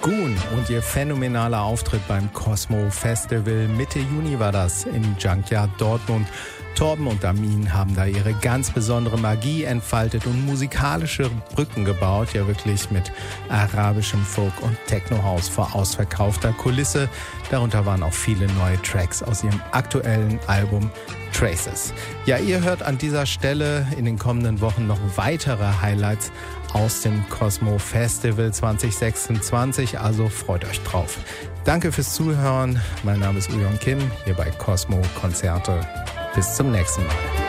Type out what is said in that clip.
Goon und ihr phänomenaler Auftritt beim Cosmo Festival. Mitte Juni war das im Junkyard Dortmund. Torben und Amin haben da ihre ganz besondere Magie entfaltet und musikalische Brücken gebaut, ja wirklich mit arabischem Folk und Techno-House vor ausverkaufter Kulisse. Darunter waren auch viele neue Tracks aus ihrem aktuellen Album Traces. Ja, ihr hört an dieser Stelle in den kommenden Wochen noch weitere Highlights aus dem Cosmo Festival 2026, also freut euch drauf. Danke fürs Zuhören. Mein Name ist Uyon Kim, hier bei Cosmo Konzerte. Bis zum nächsten Mal.